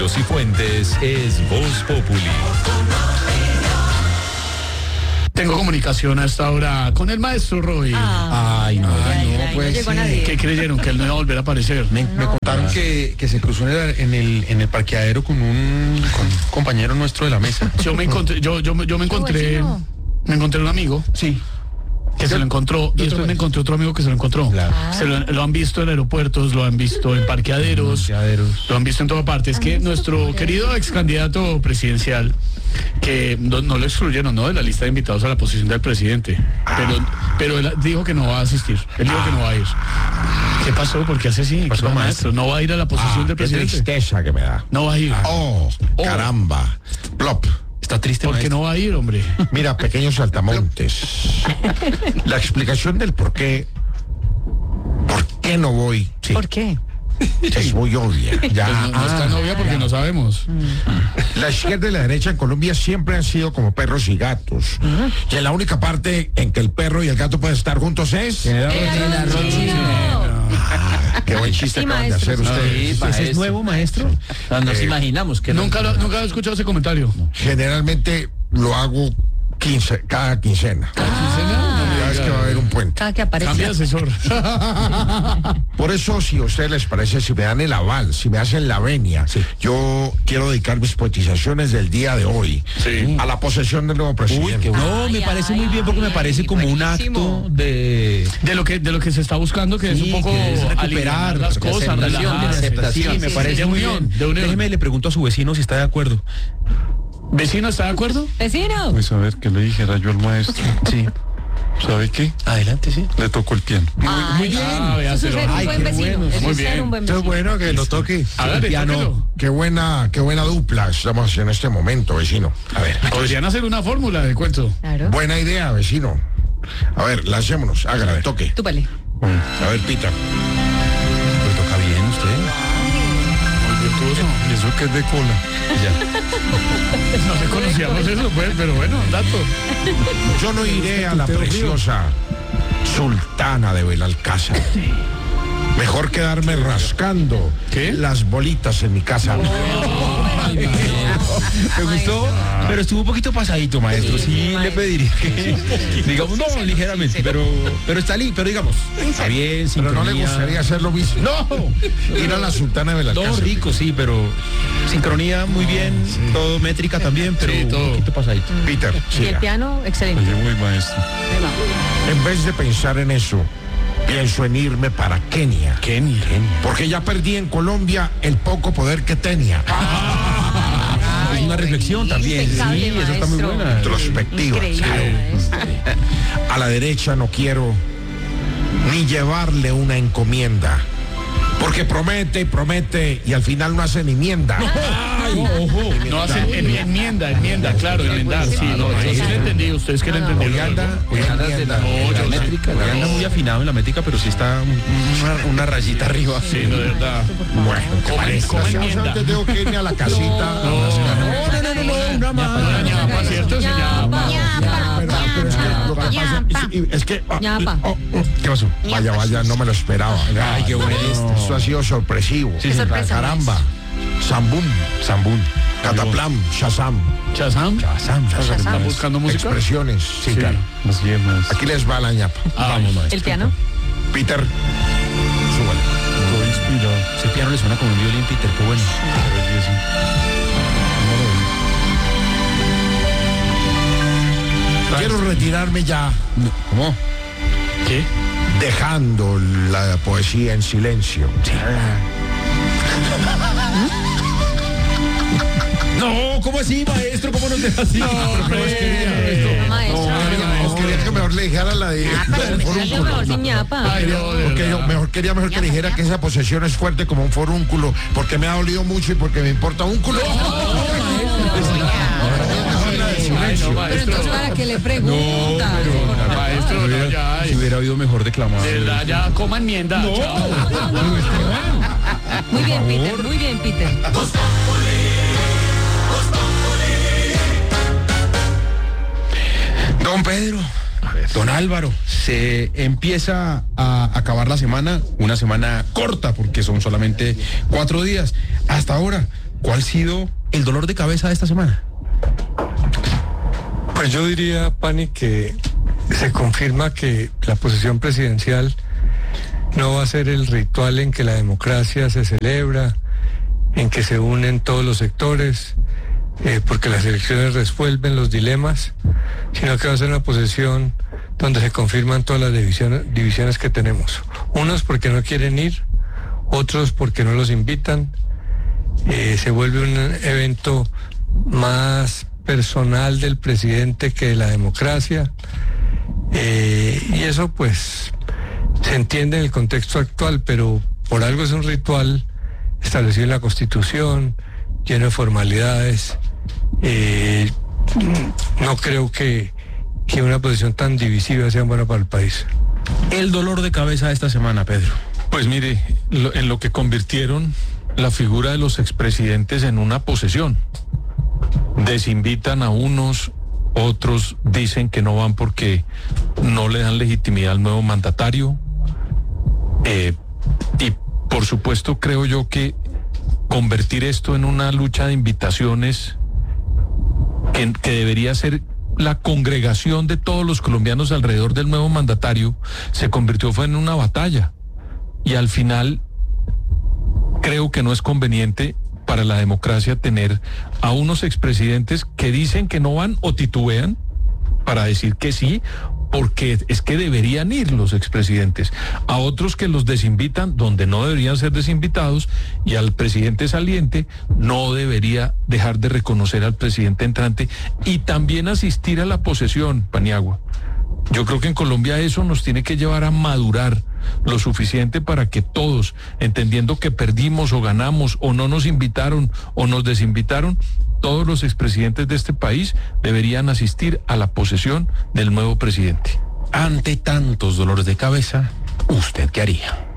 Ríos y Fuentes es Voz Populi. Tengo comunicación hasta ahora con el maestro Roy. Ay, no no llegó nadie. ¿Qué creyeron? Que él no iba a volver a aparecer. Me contaron que se cruzó en el parqueadero con un compañero nuestro de la mesa. Yo me encontré un amigo. Sí. Que se lo encontró, y después me encontré otro amigo que se lo encontró. Claro. Lo han visto en aeropuertos, lo han visto en parqueaderos, lo han visto en toda parte. Es que nuestro querido ex candidato presidencial, que no lo excluyeron, ¿no?, de la lista de invitados a la posición del presidente, pero él dijo que no va a asistir, él dijo que no va a ir. ¿Qué pasó? ¿Por qué hace así? ¿Qué pasó, maestro? No va a ir a la posición del presidente. Qué tristeza que me da. No va a ir. Caramba. Plop. Está triste, ¿Por qué maestro? no va a ir, hombre? Mira, pequeños saltamontes. La explicación del por qué no voy, sí, ¿Por qué? es muy obvia. Pues no está novia porque no sabemos. La izquierda y la derecha en Colombia siempre han sido como perros y gatos. Y en la única parte en que el perro y el gato pueden estar juntos es... Qué buen chiste Sí, acaban de maestro. hacer ustedes. ¿Ese es nuevo, maestro? Nos imaginamos que Nunca he escuchado ese comentario. Generalmente lo hago cada quincena. Cada vez que va a haber un puente. Cada que aparece. Cambia de asesor. Por eso, si a ustedes les parece, si me dan el aval, si me hacen la venia, yo quiero dedicar mis poetizaciones del día de hoy a la posesión del nuevo presidente. No, me parece muy bien porque me parece como un acto de de lo que se está buscando, que es un poco que es recuperar aliviar las cosas, aceptación, relajarse. aceptación. Sí, me parece de muy unión, bien. de unión. Déjeme, le pregunto a su vecino si está de acuerdo. ¿Vecino está de acuerdo? ¡Vecino! Pues a ver, que le dijera yo al maestro. Sí. ¿Sabe qué? Adelante, sí. Le tocó el piano. Muy bien. Vea, Eso es ser un Ay, buen qué vecino. bueno. Eso Muy es ser bien. un buen Qué vecino. bueno que lo toque. Hágale, piano. tóquelo. Qué buena dupla estamos en este momento, vecino. A ver. Podrían hacer una fórmula de cuento. Claro. Buena idea, vecino. A ver, lancémonos, hágale, toque. Túpale. A ver, Pita. ¿Le toca bien usted? ¿Y eso que es de cola? No se conocíamos eso, pues, pero bueno, dato. Yo no iré a la preciosa Sultana de Belalcázar. Mejor quedarme rascando las bolitas en mi casa. Me gustó, pero estuvo un poquito pasadito, maestro. Sí, le pediría que, digamos, no, ligeramente, pero está pero digamos, está bien, Pero no le sincronía. gustaría hacer lo mismo. No, ir a la Sultana de Belalcázar. Todo rico, sí, pero sincronía muy bien, todo métrica también, pero Sí, todo. un poquito pasadito. Peter, Y el siga. piano, excelente. Oye, muy maestro. En vez de pensar en eso, pienso en irme para Kenia. Kenia. Porque ya perdí en Colombia el poco poder que tenía. Es una reflexión también, impecable, sí, eso está muy maestro. buena. Introspectiva. Increíble. A la derecha no quiero ni llevarle una encomienda. Porque promete y promete y al final no hace ni enmienda. No hace enmienda, claro, enmendar. Sí, no, yo sí le entendí, ustedes que le entendieron. Hoy anda, Hoy andas de la métrica. Hoy anda muy afinado en la métrica, pero sí está una rayita arriba. Sí, no, de verdad. Bueno, Come enmienda. antes tengo que irme a la casita. una más. Ñapa, ¿cierto? Se llama. Pero es que lo que pasa es que Ñapa. ¿qué pasó? Vaya, no me lo esperaba. Ay, qué bueno. Esto ha sido sorpresivo. Qué sorpresa, Caramba. Zambún, Cataplam, Shazam, ¿Chazam? ¿Están buscando música? expresiones. Sí, claro. Así es, maestro. Aquí les va la ñapa. Vamos, maestro. El piano. Peter, súbale. Estoy inspirado. Ese piano le suena como un violín, Peter, qué bueno. Qué belleza. Quiero retirarme ya, ¿Cómo? ¿Qué? dejando la poesía en silencio. No, ¿cómo así, maestro? ¿Cómo nos deja así? Maestro. Quería que mejor le dijera la de... Algo mejor sin ñapa. Ay, no, de Porque yo verdad. quería que le dijera que esa posesión es fuerte como un forúnculo, porque me ha dolido mucho y porque me importa un culo. Ay, no, Pero maestro. entonces, ¿para qué le pregunta? Maestro, no, ya. Si hubiera habido mejor declamado. De verdad, ya coma enmienda. Chao. Muy bien, Peter. Muy bien, Peter. Don Pedro, don Álvaro, se empieza a acabar la semana, una semana corta porque son solamente 4 días. Hasta ahora, ¿cuál ha sido el dolor de cabeza de esta semana? Pues yo diría, Pani, que se confirma que la posesión presidencial no va a ser el ritual en que la democracia se celebra, en que se unen todos los sectores, porque las elecciones resuelven los dilemas, sino que va a ser una posesión donde se confirman todas las divisiones que tenemos. Unos porque no quieren ir, otros porque no los invitan. Se vuelve un evento más personal del presidente que de la democracia. Y eso pues se entiende en el contexto actual, pero por algo es un ritual establecido en la Constitución, lleno de formalidades. No creo que una posición tan divisiva sea buena para el país. El dolor de cabeza de esta semana, Pedro. Pues mire, en lo que convirtieron la figura de los expresidentes en una posesión. Desinvitan a unos, otros dicen que no van porque no le dan legitimidad al nuevo mandatario. Y por supuesto creo yo que convertir esto en una lucha de invitaciones que debería ser la congregación de todos los colombianos alrededor del nuevo mandatario, se convirtió en una batalla. Y al final creo que no es conveniente para la democracia tener a unos expresidentes que dicen que no van o titubean para decir que sí, porque es que deberían ir los expresidentes, a otros que los desinvitan donde no deberían ser desinvitados, y al presidente saliente no debería dejar de reconocer al presidente entrante y también asistir a la posesión, Paniagua. Yo creo que en Colombia eso nos tiene que llevar a madurar lo suficiente para que todos, entendiendo que perdimos o ganamos o no nos invitaron o nos desinvitaron, todos los expresidentes de este país deberían asistir a la posesión del nuevo presidente. Ante tantos dolores de cabeza, ¿usted qué haría?